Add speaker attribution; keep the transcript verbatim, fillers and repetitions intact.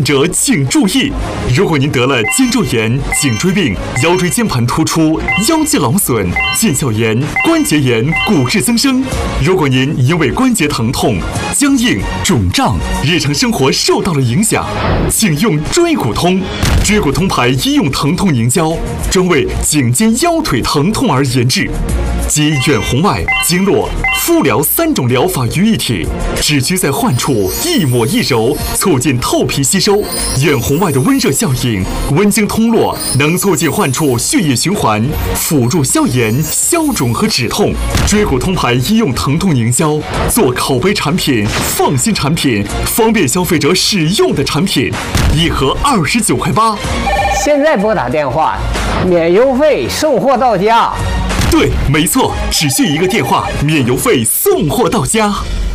Speaker 1: 者请注意：如果您得了肩周炎、颈椎病、腰椎间盘突出、腰肌劳损、腱鞘炎、关节炎、骨质增生；如果您因为关节疼痛、僵硬、肿胀，日常生活受到了影响，请用椎骨通。椎骨通牌医用疼痛凝胶，专为颈肩腰腿疼痛而研制，集远红外、经络、敷疗三种疗法于一体，只需在患处一抹一揉，促进透皮吸收。远红外的温热效应，温经通络，能促进患处血液循环，辅助消炎、消肿和止痛。椎骨通牌医用疼痛凝胶，做口碑产品、放心产品、方便消费者使用的产品，一盒二十九块八。
Speaker 2: 现在拨打电话，免邮费送货到家。
Speaker 1: 对，没错，只需一个电话，免邮费送货到家。